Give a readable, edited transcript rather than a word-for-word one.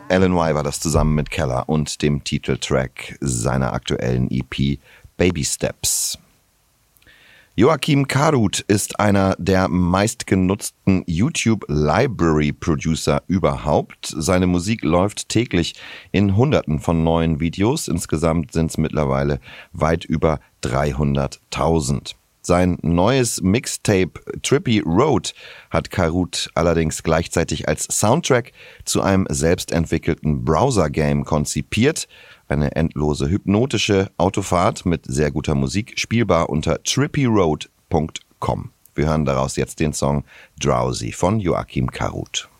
Alan Y. war das zusammen mit Keller und dem Titeltrack seiner aktuellen EP Baby Steps. Joachim Karut ist einer der meistgenutzten YouTube-Library-Producer überhaupt. Seine Musik läuft täglich in Hunderten von neuen Videos. Insgesamt sind es mittlerweile weit über 300.000. Sein neues Mixtape Trippy Road hat Karut allerdings gleichzeitig als Soundtrack zu einem selbstentwickelten Browser-Game konzipiert. Eine endlose hypnotische Autofahrt mit sehr guter Musik, spielbar unter trippyroad.com. Wir hören daraus jetzt den Song Drowsy von Joachim Karut.